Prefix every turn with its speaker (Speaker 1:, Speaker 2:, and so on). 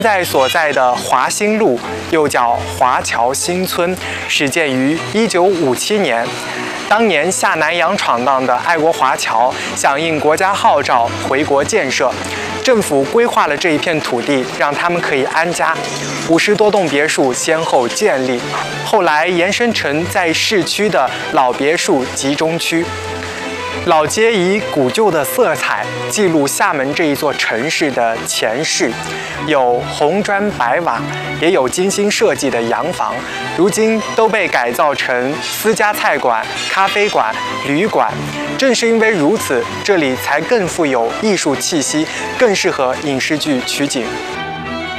Speaker 1: 在所在的华新路，又叫华侨新村，始建于1957年。当年下南洋闯荡的爱国华侨响应国家号召回国建设，政府规划了这一片土地，让他们可以安家。50多栋别墅先后建立，后来延伸成在市区的老别墅集中区。老街以古旧的色彩记录厦门这一座城市的前世，有红砖白瓦，也有精心设计的洋房，如今都被改造成私家菜馆、咖啡馆、旅馆。正是因为如此，这里才更富有艺术气息，更适合影视剧取景。